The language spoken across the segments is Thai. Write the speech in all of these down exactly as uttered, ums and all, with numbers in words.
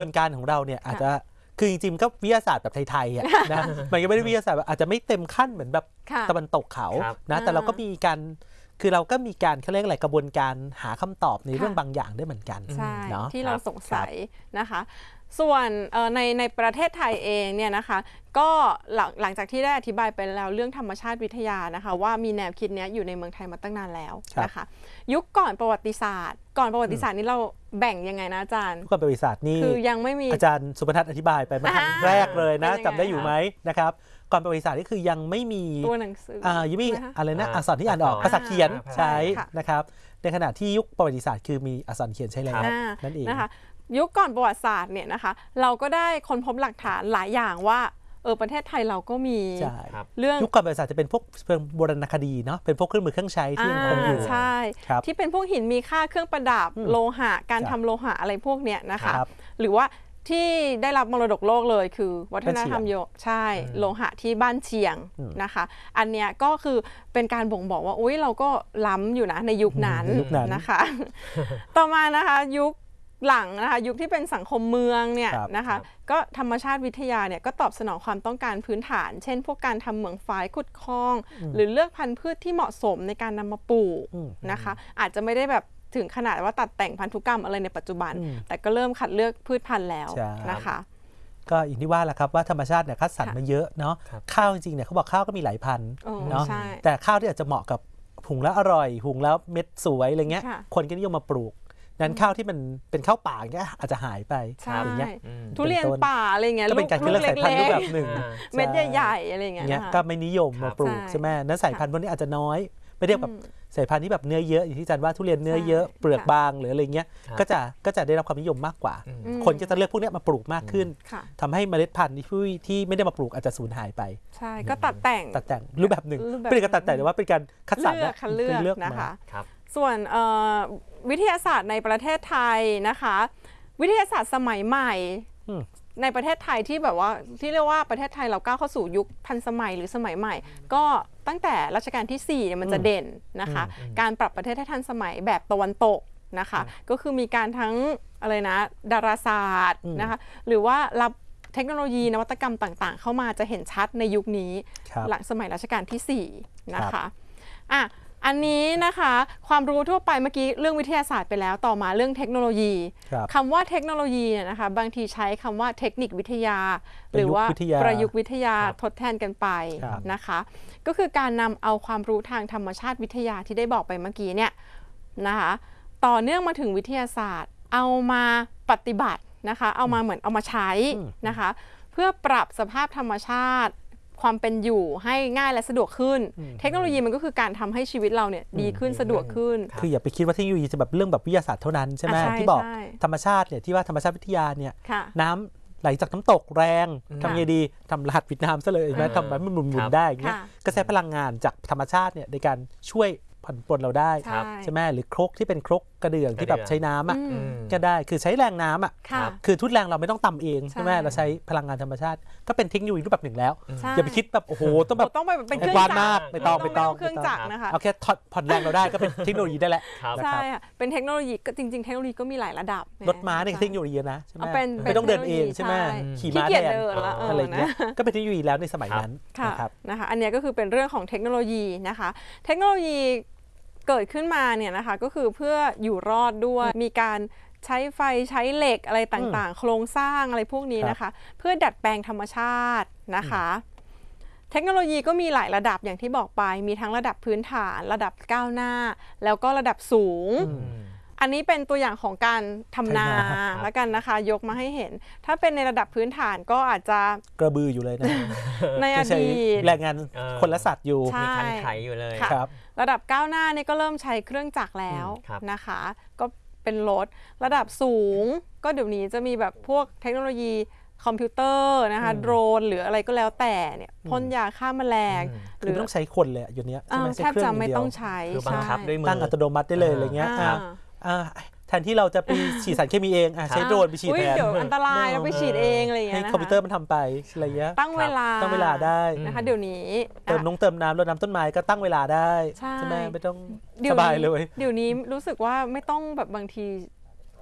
ระบวนการของเราเนี่ยอาจจะคือจริงๆก็วิทยาศาสตร์แบบไทยๆอ่ะนะมันก็ไม่ได้วิทยาศาสตร์อาจจะไม่เต็มขั้นเหมือนแบบตะวันตกเขานะแต่เราก็มีการคือเราก็มีการเขาเรียกอะไรกระบวนการหาคำตอบในเรื่องบางอย่างได้เหมือนกันเนาะที่เราสงสัยนะคะส่วนในในประเทศไทยเองเนี่ยนะคะก็หลังหลังจากที่ได้อธิบายไปแล้วเรื่องธรรมชาติวิทยานะคะว่ามีแนวคิดนี้อยู่ในเมืองไทยมาตั้งนานแล้วนะคะยุคก่อนประวัติศาสตร์ก่อนประวัติศาสตร์นี้เราแบ่งยังไงนะอาจารย์ก่อนประวัติศาสตร์นี่คือยังไม่มีอาจารย์สุพนัทอธิบายไปเมื่อครั้งแรกเลยนะจำได้อยู่ไหมนะครับก่อนประวัติศาสตร์นี่คือยังไม่มีตัวหนังสืออ่ายังมีอะไรนะอักษรที่อ่านออกภาษาเขียนใช้นะครับในขณะที่ยุคประวัติศาสตร์คือมีอักษรเขียนใช้แล้วนั่นเองนะคะยุคก่อนประวัติศาสตร์เนี่ยนะคะเราก็ได้ค้นพบหลักฐานหลายอย่างว่าเออประเทศไทยเราก็มีเรื่องยุคก่อนประวัติศาสตร์จะเป็นพวกโบราณคดีเนาะเป็นพวกเครื่องมือเครื่องใช้ที่ยังคงอยู่ใช่ที่เป็นพวกหินมีค่าเครื่องประดับโลหะการทำโลหะอะไรพวกเนี้ยนะคะหรือว่าที่ได้รับมรดกโลกเลยคือวัฒนธรรมโยใช่โลหะที่บ้านเชียงนะคะอันเนี้ยก็คือเป็นการบ่งบอกว่าอุ้ยเราก็ล้ำอยู่นะในยุคนั้นนะคะต่อมานะคะยุคหลังนะคะยุคที่เป็นสังคมเมืองเนี่ยนะคะก็ธรรมชาติวิทยาเนี่ยก็ตอบสนองความต้องการพื้นฐานเช่นพวกการทำเหมืองฝายขุดคลองหรือเลือกพันธุ์พืชที่เหมาะสมในการนำมาปลูกนะคะอาจจะไม่ได้แบบถึงขนาดว่าตัดแต่งพันธุกรรมอะไรในปัจจุบันแต่ก็เริ่มคัดเลือกพืชพันธุ์แล้วนะคะก็อย่างที่ว่าแหละครับว่าธรรมชาติเนี่ยคัดสรรมาเยอะเนาะข้าวจริงๆเนี่ยเขาบอกข้าวก็มีหลายพันธุ์เนาะแต่ข้าวที่อาจจะเหมาะกับหุงแล้วอร่อยหุงแล้วเม็ดสวยอะไรเงี้ยคนก็นิยมมาปลูกนั้นข้าวที่มันเป็นข้าวป่าเงี้ยอาจจะหายไปอย่างเงี้ยทุเรียนป่าอะไรเงี้ยก็เป็นการเลือกสายพันธุ์รูปแบบหนึ่งเม็ดใหญ่ๆอะไรเงี้ยก็ไม่นิยมมาปลูกใช่ไหมนั้นสายพันธุ์พวกนี้อาจจะน้อยไม่เทียบกับสายพันธุ์ที่แบบเนื้อเยอะอย่างที่อาจารย์ว่าทุเรียนเนื้อเยอะเปลือกบางหรืออะไรเงี้ยก็จะก็จะได้รับความนิยมมากกว่าคนก็จะเลือกพวกนี้มาปลูกมากขึ้นทำให้เมล็ดพันธุ์ที่ที่ไม่ได้มาปลูกอาจจะสูญหายไปใช่ก็ตัดแต่งตัดแต่งรูปแบบหนึ่งเป็นการตัดแต่งแต่ว่าเป็นการคัดสรรเลือกนะคะส่วนวิทยาศาสตร์ในประเทศไทยนะคะวิทยาศาสตร์สมัยใหม่ในประเทศไทยที่แบบว่าที่เรียกว่าประเทศไทยเราก้าวเข้าสู่ยุคทันสมัยหรือสมัยใหม่ก็ตั้งแต่รัชกาลที่สี่เนี่ยมันจะเด่นนะคะการปรับประเทศให้ทันสมัยแบบตะวันตกนะคะก็คือมีการทั้งอะไรนะดาราศาสตร์นะคะหรือว่ารับเทคโนโลยีนวัตกรรมต่างๆเข้ามาจะเห็นชัดในยุคนี้หลังสมัยรัชกาลที่สี่นะคะอ่ะอันนี้นะคะความรู้ทั่วไปเมื่อกี้เรื่องวิทยาศาสตร์ไปแล้วต่อมาเรื่องเทคโนโลยีคำว่าเทคโนโลยีเนี่ยนะคะบางทีใช้คำว่าเทคนิควิทยาหรือว่าประยุกต์วิทยาทดแทนกันไปนะคะก็คือการนำเอาความรู้ทางธรรมชาติวิทยาที่ได้บอกไปเมื่อกี้เนี่ยนะคะต่อเนื่องมาถึงวิทยาศาสตร์เอามาปฏิบัตินะคะเอามาเหมือนเอามาใช้นะคะเพื่อปรับสภาพธรรมชาติความเป็นอยู่ให้ง่ายและสะดวกขึ้นเทคโนโลยีมันก็คือการทำให้ชีวิตเราเนี่ยดีขึ้นสะดวกขึ้นคืออย่าไปคิดว่าเทคโนโลยีจะแบบเรื่องแบบวิทยาศาสตร์เท่านั้นใช่ไหมที่บอกธรรมชาติเนี่ยที่ว่าธรรมชาติวิทยาเนี่ยน้ำไหลจากน้ำตกแรงทำไงดีทำรหัสวิทน้ำซะเลยไหมทำให้มันหมุนๆได้อย่างเงี้ยก็ใช้พลังงานจากธรรมชาติเนี่ยในการช่วยผ่อนปลนเราได้ใช่ไหมหรือครกที่เป็นครกกระเดื่องที่แบบใช้น้ำอ่ะก็ได้คือใช้แรงน้ำอ่ะคือทุนแรงเราไม่ต้องตำเองใช่ไหมเราใช้พลังงานธรรมชาติก็เป็นเทคโนโลยีรูปแบบหนึ่งแล้วอย่าไปคิดแบบโอ้โหต้องแบบต้องไปเป็นเครื่องจักรมากไม่ต้องไม่ต้องเครื่องจักรนะคะเอาแค่ผ่อนแรงเราได้ก็เป็นเทคโนโลยีได้แหละใช่ค่ะเป็นเทคโนโลยีก็จริงๆเทคโนโลยีก็มีหลายระดับรถม้าเนี่ยเทคโนโลยีนะใช่ไหมไม่ต้องเดินเองใช่ไหมขี่ม้าแทนอะไรเงี้ยก็เป็นเทคโนโลยีแล้วในสมัยนั้นนะครับนะคะอันนี้ก็คือเป็นเรื่องของเทคโนโลยีนะคะเทคโนโลยีเกิดขึ้นมาเนี่ยนะคะก็คือเพื่ออยู่รอดด้วยมีการใช้ไฟใช้เหล็กอะไรต่างๆโครงสร้างอะไรพวกนี้นะคะเพื่อดัดแปลงธรรมชาตินะคะเทคโนโลยีก็มีหลายระดับอย่างที่บอกไปมีทั้งระดับพื้นฐานระดับก้าวหน้าแล้วก็ระดับสูงอันนี้เป็นตัวอย่างของการทำนาแล้วกันนะคะยกมาให้เห็นถ้าเป็นในระดับพื้นฐานก็อาจจะกระบืออยู่เลยนะในอดีตแรงงานคนละสัตว์อยู่มีคันไถอยู่เลยครับระดับก้าวหน้านี่ก็เริ่มใช้เครื่องจักรแล้วนะคะก็เป็นรถระดับสูงก็เดี๋ยวนี้จะมีแบบพวกเทคโนโลยีคอมพิวเตอร์นะคะโดรนหรืออะไรก็แล้วแต่เนี่ยพ่นยาฆ่าแมลงหรือต้องใช้คนเลยอยู่เนี้ยแทบจะไม่ต้องใช้คือบังคับด้วยมือตั้งอัตโนมัติได้เลยอะไรเงี้ยแทนที่เราจะไปฉีดสารเคมีเองใช้โดรนไปฉีดแทนเดี๋ยวอันตรายเราไปฉีดเองอะไรอย่างเงี้ยให้คอมพิวเตอร์มันทำไปอะไรเงี้ยตั้งเวลาตั้งเวลาได้นะคะเดี๋ยวนี้เติมน้ำเติมน้ำรดน้ำต้นไม้ก็ตั้งเวลาได้ใช่ไหมไม่ต้องสบายเลยเดี๋ยวนี้รู้สึกว่าไม่ต้องแบบบางที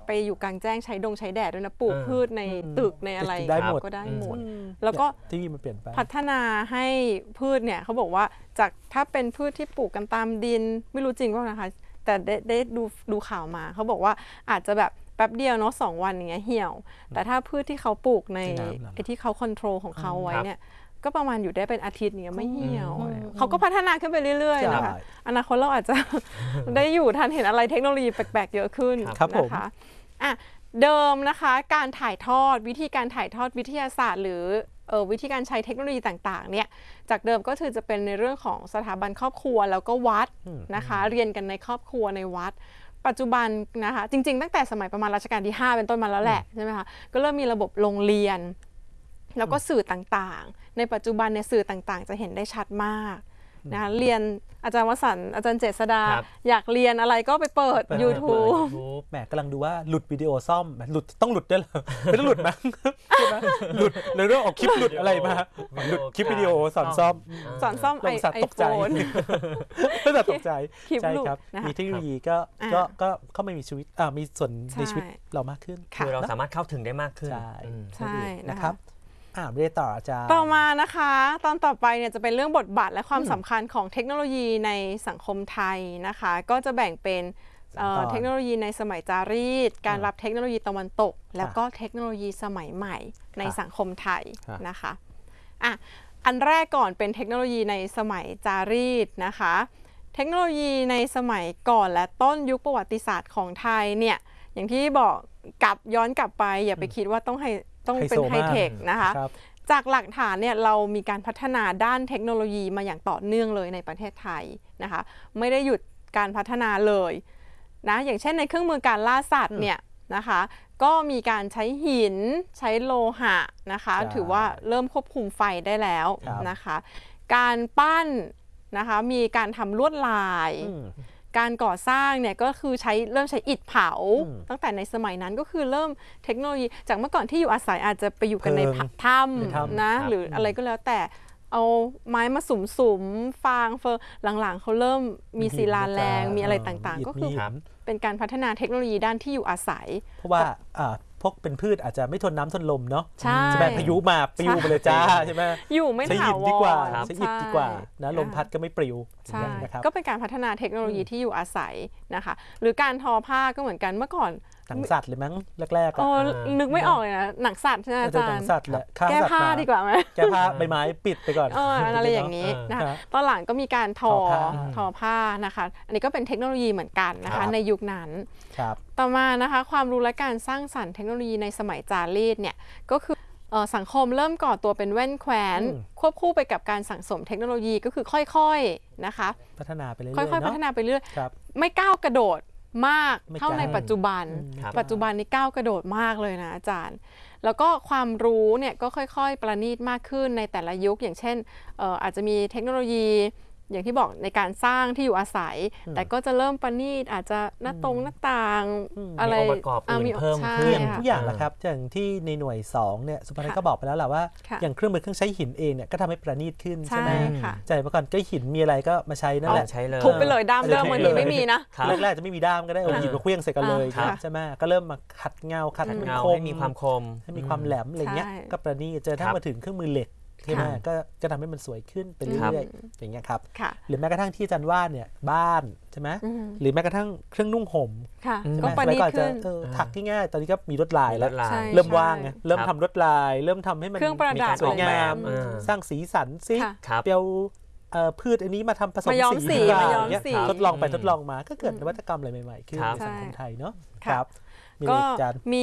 ไปอยู่กลางแจ้งใช้ดงใช้แดดด้วยนะปลูกพืชในตึกในอะไรได้หมดก็ได้หมดแล้วก็ที่มันเปลี่ยนไปพัฒนาให้พืชเนี่ยเขาบอกว่าจากถ้าเป็นพืชที่ปลูกกันตามดินไม่รู้จริงป่ะนะคะแต่ได้ได้ดูดูข่าวมาเขาบอกว่าอาจจะแบบแป๊บเดียวเนาะสองวันอย่างเงี้ยเหี่ยวแต่ถ้าพืชที่เขาปลูกในไอ้ที่เขาคอนโทรลของเขาไว้เนี่ยก็ประมาณอยู่ได้เป็นอาทิตย์เนี่ยไม่เหี่ยวเขาก็พัฒนาขึ้นไปเรื่อยๆนะคะอนาคตเราอาจจะได้อยู่ทันเห็นอะไรเทคโนโลยีแปลกๆเยอะขึ้นนะคะอ่ะเดิมนะคะการถ่ายทอดวิธีการถ่ายทอดวิทยาศาสตร์หรือเออวิธีการใช้เทคโนโลยีต่างๆเนี่ยจากเดิมก็คือจะเป็นในเรื่องของสถาบันครอบครัวแล้วก็วัดนะคะเรียนกันในครอบครัวในวัดปัจจุบันนะคะจริงๆตั้งแต่สมัยประมาณรัชกาลที่ห้าเป็นต้นมาแล้วแหละใช่ไหมคะก็เริ่มมีระบบโรงเรียนแล้วก็สื่อต่างๆในปัจจุบันเนี่ยสื่อต่างๆจะเห็นได้ชัดมากนะคะเรียนอาจารย์วสันต์อาจารย์เจษฎาอยากเรียนอะไรก็ไปเปิด YouTube แหมกำลังดูว่าหลุดวิดีโอซ่อมหลุดต้องหลุดด้วยเหรอไม่ต้องหลุดมั้งใช่ไหมหลุดเลยเรื่องออกคลิปหลุดอะไรมาหลุดคลิปวิดีโอสอนซ่อมสอนซ่อมไอโฟนก็จะตกใจใช่ครับมีเทคโนโลยีก็ก็ก็เข้ามามีชีวิตอ่ามีส่วนในชีวิตเรามากขึ้นคือเราสามารถเข้าถึงได้มากขึ้นใช่นะครับอ่าเรียนต่ออาจารย์ต่อมานะคะตอนต่อไปเนี่ยจะเป็นเรื่องบทบาทและความสำคัญของเทคโนโลยีในสังคมไทยนะคะก็จะแบ่งเป็นเทคโนโลยีในสมัยจารีตการรับเทคโนโลยีตะวันตกแล้วก็เทคโนโลยีสมัยใหม่ในสังคมไทยนะคะอ่ะอันแรกก่อนเป็นเทคโนโลยีในสมัยจารีตนะคะเทคโนโลยีในสมัยก่อนและต้นยุคประวัติศาสตร์ของไทยเนี่ยอย่างที่บอกกลับย้อนกลับไปอย่าไปคิดว่าต้องให้ต้องเป็นไฮเทคนะคะจากหลักฐานเนี่ยเรามีการพัฒนาด้านเทคโนโลยีมาอย่างต่อเนื่องเลยในประเทศไทยนะคะไม่ได้หยุดการพัฒนาเลยนะอย่างเช่นในเครื่องมือการล่าสัตว์เนี่ยนะคะก็มีการใช้หินใช้โลหะนะคะถือว่าเริ่มควบคุมไฟได้แล้วนะคะการปั้นนะคะมีการทำลวดลายการก่อสร้างเนี่ยก็คือใช้เริ่มใช้อิฐเผาตั้งแต่ในสมัยนั้นก็คือเริ่มเทคโนโลยีจากเมื่อก่อนที่อยู่อาศัยอาจจะไปอยู่กันในถ้ำนะหรืออะไรก็แล้วแต่เอาไม้มาสุมๆฟางเฟอร์หลังๆเขาเริ่มมีศิลาแรงมีอะไรต่างๆก็คือเป็นการพัฒนาเทคโนโลยีด้านที่อยู่อาศัยเพราะว่าพวกเป็นพืชอาจจะไม่ทนน้ำทนลมเนาะใช่จะแบบพายุมาปลิวไปเลยจ้าใช่ไหมอยู่ไม่ถาวรดีกว่าใช้อิฐดีกว่านะลมพัดก็ไม่ปลิวใช่ก็เป็นการพัฒนาเทคโนโลยีที่อยู่อาศัยนะคะหรือการทอผ้าก็เหมือนกันเมื่อก่อนหนังสัตว์เลยมั้งแรกๆอ๋อนึกไม่ออกเลยนะหนังสัตว์ใช่ไหมอาจารย์หนังสัตว์แหละแก้ผ้าดีกว่าไหมแก้ผ้าใบไม้ปิดไปก่อนอะไรอย่างนี้นะคะตอนหลังก็มีการทอทอผ้านะคะอันนี้ก็เป็นเทคโนโลยีเหมือนกันนะคะในยุคนั้นต่อมานะคะความรู้และการสร้างสรรค์เทคโนโลยีในสมัยจารีตเนี่ยก็คือสังคมเริ่มก่อตัวเป็นแว่นแควนควบคู่ไปกับการสั่งสมเทคโนโลยีก็คือค่อยๆนะคะพัฒนาไปเรื่อยๆค่อยๆพัฒนาไปเรื่อยไม่ก้าวกระโดดมากเท่าในปัจจุบันปัจจุบันนี้ก้าวกระโดดมากเลยนะอาจารย์แล้วก็ความรู้เนี่ยก็ค่อยๆประณีตมากขึ้นในแต่ละยุคอย่างเช่นอาจจะมีเทคโนโลยีอย่างที่บอกในการสร้างที่อยู่อาศัยแต่ก็จะเริ่มประณีตอาจจะหน้าตรงหน้าต่างอะไรมีองค์ประกอบอื่นเพิ่มขึ้นทุกอย่างแหละครับอย่างที่ในหน่วยสองเนี่ยสุภาพก็บอกไปแล้วแหละว่าอย่างเครื่องมือเครื่องใช้หินเองเนี่ยก็ทำให้ประณีตขึ้นใช่ไหมใช่เมื่อก่อนก็หินมีอะไรก็มาใช้นั่นแหละใช้เลยทุบไปเลยด้ามเดิมมันไม่มีนะแรกๆจะไม่มีด้ามก็ได้เอาหินมาเคลื่องใส่กันเลยใช่ไหมก็เริ่มมาขัดเงาขัดเงาให้มีความคมให้มีความแหลมอะไรเงี้ยก็ประณีตเจอถ้ามาถึงเครื่องมือเหล็กใช่ไหมก็จะทำให้มันสวยขึ้นไปเรื่อยๆอย่างเงี้ยครับหรือแม้กระทั่งที่อาจารย์ว่าเนี่ยบ้านใช่ไหมหรือแม้กระทั่งเครื่องนุ่งห่มก็ประณีตขึ้นถักง่ายๆตอนนี้ก็มีลวดลายแล้วเริ่มว่างไงเริ่มทำลวดลายเริ่มทำให้มันมีการสวยงามสร้างสีสันซิเปียวพืชอันนี้มาทำผสมสีอย่างเงี้ยทดลองไปทดลองมาก็เกิดนวัตกรรมอะไรใหม่ๆขึ้นในสังคมไทยเนาะครับก็มี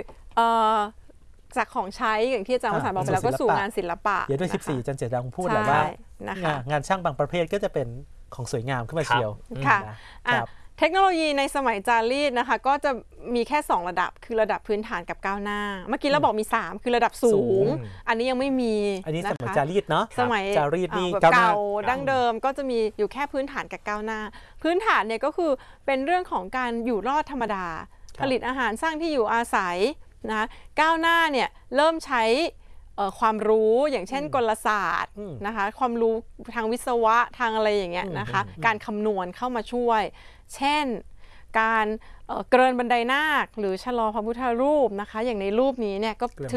จากของใช้อย่างที่อาจารย์วสันต์บอกไปแล้วก็สู่งานศิลปะเดี๋ยวด้วยสิบสี่อาจารย์เจษฎาพูดแหละว่างานช่างบางประเภทก็จะเป็นของสวยงามขึ้นมาเชียวค่ะเทคโนโลยีในสมัยจารีตนะคะก็จะมีแค่สองระดับคือระดับพื้นฐานกับก้าวหน้าเมื่อกี้เราบอกมีสามคือระดับสูงอันนี้ยังไม่มีอันนี้สมัยจารีตเนาะสมัยจารีตนี่เก่าดั้งเดิมก็จะมีอยู่แค่พื้นฐานกับก้าวหน้าพื้นฐานเนี่ยก็คือเป็นเรื่องของการอยู่รอดธรรมดาผลิตอาหารสร้างที่อยู่อาศัยนะก้าวหน้าเนี่ยเริ่มใช้ความรู้อย่างเช่นกลศาสตร์นะคะความรู้ทางวิศวะทางอะไรอย่างเงี้ยนะคะการคำนวณเข้ามาช่วยเช่นการเกรินบันไดนาคหรือชะลอพระพุทธรูปนะคะอย่างในรูปนี้เนี่ยก็